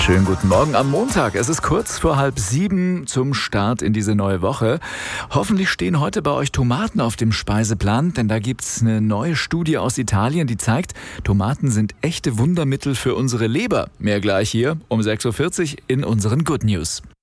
Schönen guten Morgen am Montag. Es ist kurz vor 6:30 zum Start in diese neue Woche. Hoffentlich stehen heute bei euch Tomaten auf dem Speiseplan, denn da gibt's eine neue Studie aus Italien, die zeigt, Tomaten sind echte Wundermittel für unsere Leber. Mehr gleich hier um 6:40 Uhr in unseren Good News.